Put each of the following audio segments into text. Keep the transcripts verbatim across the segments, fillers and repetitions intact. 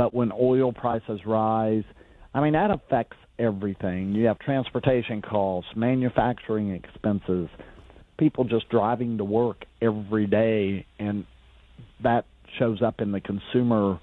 but when oil prices rise, I mean, that affects everything. You have transportation costs, manufacturing expenses, people just driving to work every day, and that shows up in the consumer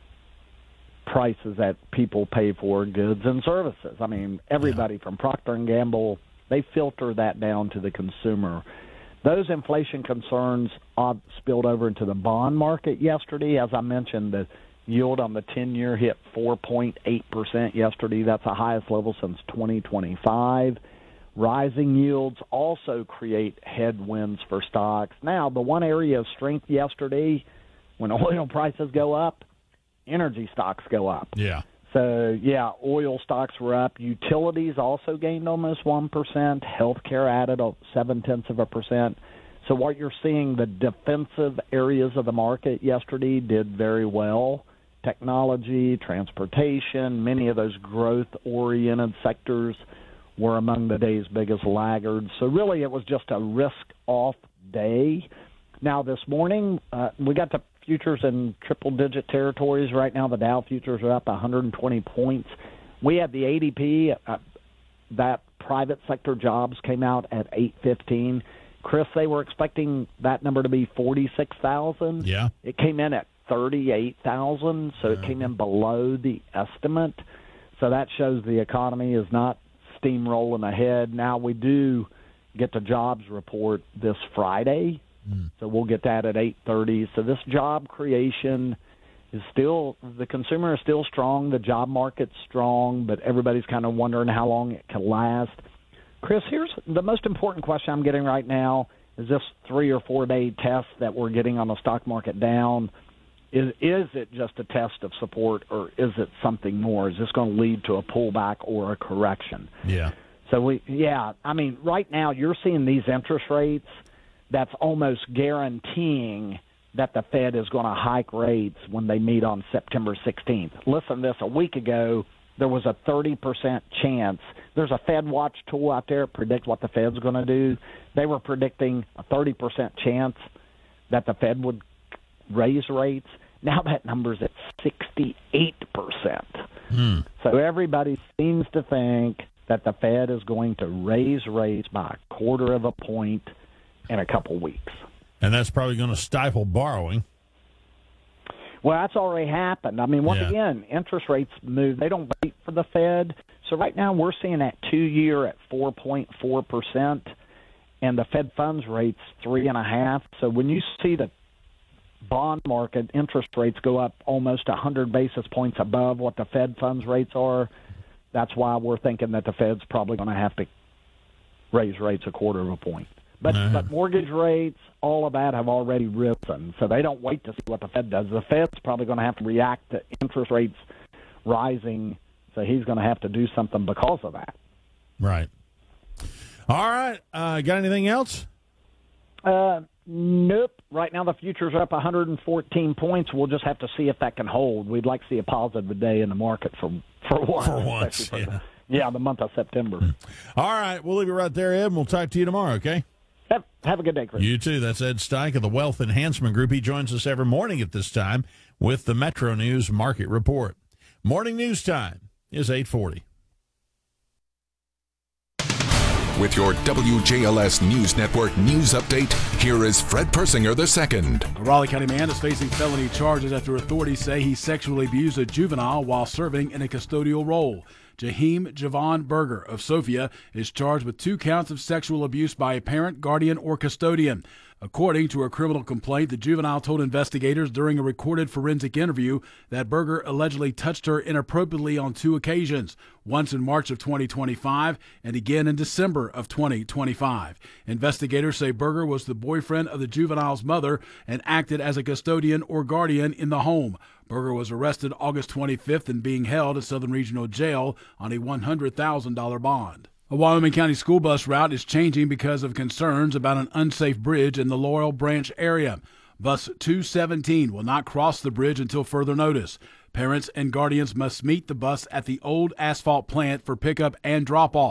prices that people pay for goods and services. I mean, everybody yeah. from Procter and Gamble, they filter that down to the consumer. Those inflation concerns uh, spilled over into the bond market yesterday. As I mentioned, the yield on the ten-year hit four point eight percent yesterday. That's the highest level since twenty twenty-five. Rising yields also create headwinds for stocks. Now, the one area of strength yesterday, when oil prices go up, energy stocks go up. Yeah. So, yeah, oil stocks were up. Utilities also gained almost one percent. Healthcare added seven-tenths of a percent. So what you're seeing, the defensive areas of the market yesterday did very well. Technology, transportation, many of those growth-oriented sectors were among the day's biggest laggards. So really it was just a risk-off day. Now this morning, uh, we got the futures in triple-digit territories. Right now the Dow futures are up one hundred twenty points. We had the A D P, uh, that private sector jobs came out at eight fifteen. Chris, they were expecting that number to be forty-six thousand. Yeah. It came in at thirty-eight thousand, so it came in below the estimate. So that shows the economy is not steamrolling ahead. Now we do get the jobs report this Friday, mm. so we'll get that at eight thirty. So this job creation is still, the consumer is still strong, the job market's strong, but everybody's kind of wondering how long it can last. Chris, here's the most important question I'm getting right now. Is this three or four day test that we're getting on the stock market down? Is is it just a test of support, or is it something more? Is this going to lead to a pullback or a correction? Yeah. So, we yeah, I mean, right now you're seeing these interest rates that's almost guaranteeing that the Fed is going to hike rates when they meet on September sixteenth. Listen to this. A week ago, there was a thirty percent chance. There's a Fed Watch tool out there to predict what the Fed's going to do. They were predicting a thirty percent chance that the Fed would raise rates. Now that number's at sixty-eight percent. Hmm. So everybody seems to think that the Fed is going to raise rates by a quarter of a point in a couple weeks. And that's probably going to stifle borrowing. Well, that's already happened. I mean, once yeah. again, interest rates move. They don't wait for the Fed. So right now we're seeing that two-year at four point four percent, and the Fed funds rate's three point five. So when you see the bond market interest rates go up almost one hundred basis points above what the Fed funds rates are, that's why we're thinking that the Fed's probably going to have to raise rates a quarter of a point. But uh-huh. but mortgage rates, all of that have already risen, so they don't wait to see what the Fed does. The Fed's probably going to have to react to interest rates rising, so he's going to have to do something because of that. Right. All right. Uh, got anything else? Uh, nope. Right now the futures are up one hundred fourteen points. We'll just have to see if that can hold. We'd like to see a positive day in the market for for once. For once, for yeah. The, yeah, the month of September. All right. We'll leave it right there, Ed, and we'll talk to you tomorrow, okay? Have, have a good day, Chris. You too. That's Ed Steich of the Wealth Enhancement Group. He joins us every morning at this time with the Metro News Market Report. Morning news time is eight forty. With your W J L S News Network news update, here is Fred Persinger the second. A Raleigh County man is facing felony charges after authorities say he sexually abused a juvenile while serving in a custodial role. Jaheim Javon Berger of Sophia is charged with two counts of sexual abuse by a parent, guardian, or custodian. According to a criminal complaint, the juvenile told investigators during a recorded forensic interview that Berger allegedly touched her inappropriately on two occasions, once in March of twenty twenty-five and again in December of twenty twenty-five. Investigators say Berger was the boyfriend of the juvenile's mother and acted as a custodian or guardian in the home. Berger was arrested August twenty-fifth and being held at Southern Regional Jail on a one hundred thousand dollars bond. A Wyoming County school bus route is changing because of concerns about an unsafe bridge in the Laurel Branch area. Bus two seventeen will not cross the bridge until further notice. Parents and guardians must meet the bus at the old asphalt plant for pickup and drop-off.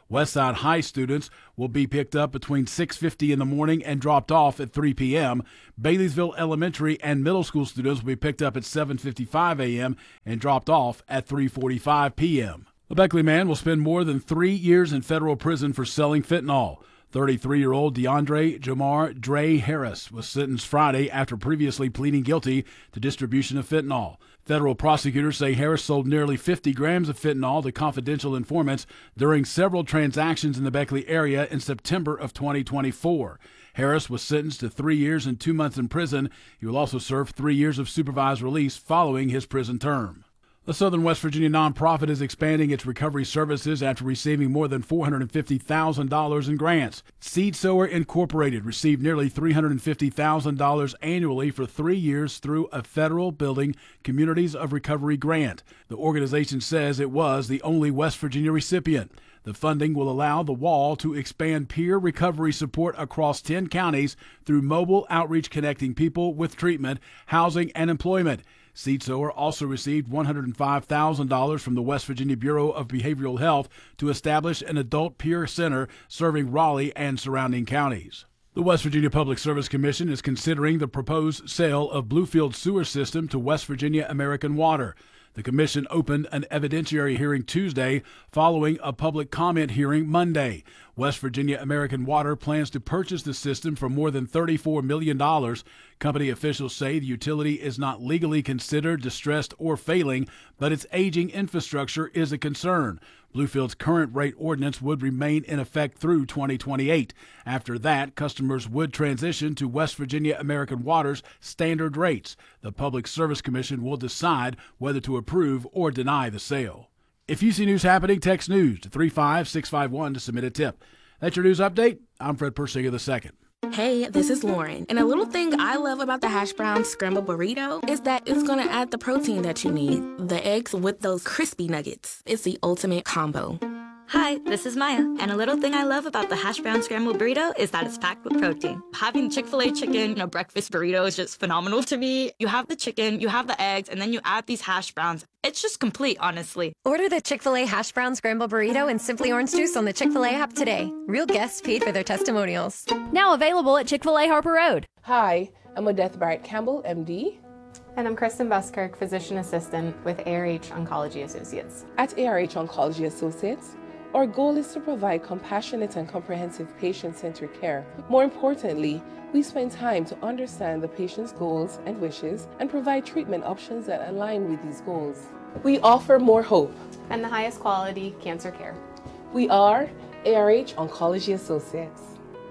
Westside High students will be picked up between six fifty in the morning and dropped off at three p.m. Baileysville Elementary and middle school students will be picked up at seven fifty-five a.m. and dropped off at three forty-five p.m. A Beckley man will spend more than three years in federal prison for selling fentanyl. thirty-three-year-old DeAndre Jamar Dre Harris was sentenced Friday after previously pleading guilty to distribution of fentanyl. Federal prosecutors say Harris sold nearly fifty grams of fentanyl to confidential informants during several transactions in the Beckley area in September of twenty twenty-four. Harris was sentenced to three years and two months in prison. He will also serve three years of supervised release following his prison term. A Southern West Virginia nonprofit is expanding its recovery services after receiving more than four hundred fifty thousand dollars in grants. Seed Sower Incorporated received nearly three hundred fifty thousand dollars annually for three years through a federal Building Communities of Recovery grant. The organization says it was the only West Virginia recipient. The funding will allow the Wall to expand peer recovery support across ten counties through mobile outreach connecting people with treatment, housing, and employment. Seed Sower also received one hundred five thousand dollars from the West Virginia Bureau of Behavioral Health to establish an adult peer center serving Raleigh and surrounding counties. The West Virginia Public Service Commission is considering the proposed sale of Bluefield Sewer System to West Virginia American Water. The commission opened an evidentiary hearing Tuesday following a public comment hearing Monday. West Virginia American Water plans to purchase the system for more than thirty-four million dollars. Company officials say the utility is not legally considered distressed or failing, but its aging infrastructure is a concern. Bluefield's current rate ordinance would remain in effect through twenty twenty-eight. After that, customers would transition to West Virginia American Water's standard rates. The Public Service Commission will decide whether to approve or deny the sale. If you see news happening, text news to three five six five one to submit a tip. That's your news update. I'm Fred Persinger the second. Hey, this is Lauren. And a little thing I love about the hash brown scrambled burrito is that it's going to add the protein that you need. The eggs with those crispy nuggets. It's the ultimate combo. Hi, this is Maya, and a little thing I love about the hash brown scrambled burrito is that it's packed with protein. Having Chick-fil-A chicken in a breakfast burrito is just phenomenal to me. You have the chicken, you have the eggs, and then you add these hash browns. It's just complete, honestly. Order the Chick-fil-A hash brown scrambled burrito and Simply Orange Juice on the Chick-fil-A app today. Real guests paid for their testimonials. Now available at Chick-fil-A Harper Road. Hi, I'm Odette Barrett Campbell, M D. And I'm Kristen Buskirk, Physician Assistant with A R H Oncology Associates. At A R H Oncology Associates, our goal is to provide compassionate and comprehensive patient-centered care. More importantly, we spend time to understand the patient's goals and wishes and provide treatment options that align with these goals. We offer more hope and the highest quality cancer care. We are A R H Oncology Associates.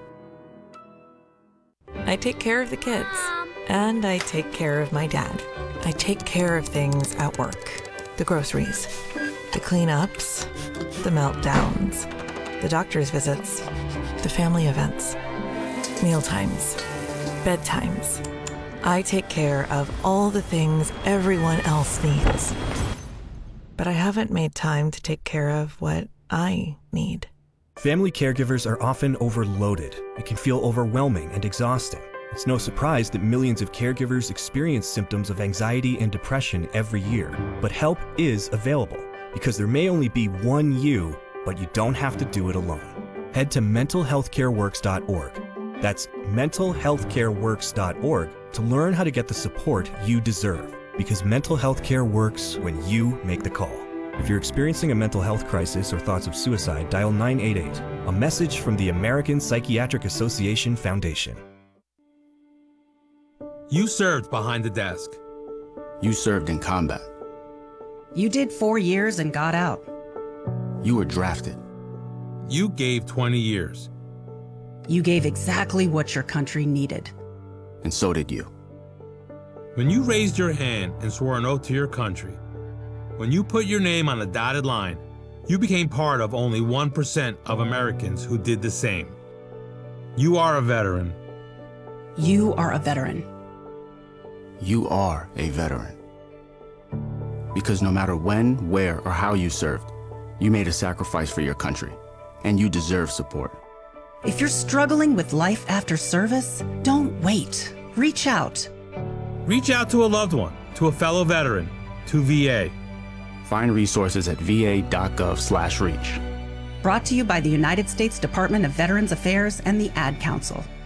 I take care of the kids, and I take care of my dad. I take care of things at work. The groceries, the cleanups, the meltdowns, the doctor's visits, the family events, mealtimes, bedtimes. I take care of all the things everyone else needs. But I haven't made time to take care of what I need. Family caregivers are often overloaded. It can feel overwhelming and exhausting. It's no surprise that millions of caregivers experience symptoms of anxiety and depression every year. But help is available, because there may only be one you, but you don't have to do it alone. Head to mental health care works dot org. That's mental health care works dot org to learn how to get the support you deserve, because mental health care works when you make the call. If you're experiencing a mental health crisis or thoughts of suicide, dial nine eight eight, a message from the American Psychiatric Association Foundation. You served behind the desk. You served in combat. You did four years and got out. You were drafted. You gave twenty years. You gave exactly what your country needed. And so did you. When you raised your hand and swore an oath to your country, when you put your name on a dotted line, you became part of only one percent of Americans who did the same. You are a veteran. You are a veteran. You are a veteran. Because no matter when, where, or how you served, you made a sacrifice for your country, and you deserve support. If you're struggling with life after service, don't wait. Reach out. Reach out to a loved one, to a fellow veteran, to V A. Find resources at v a dot gov slash reach. Brought to you by the United States Department of Veterans Affairs and the Ad Council.